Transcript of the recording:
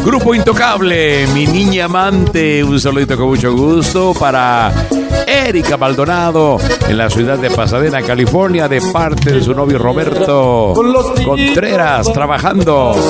Grupo Intocable, mi niña amante. Un saludito con mucho gusto para Erika Maldonado en la ciudad de Pasadena, California, de parte de su novio Roberto Contreras, trabajando.